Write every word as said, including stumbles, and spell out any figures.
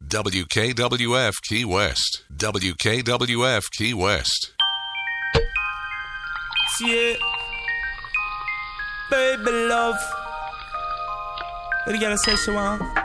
W K W F Key West. W K W F Key West. Yeah. Baby love. What you gotta say, Shawan?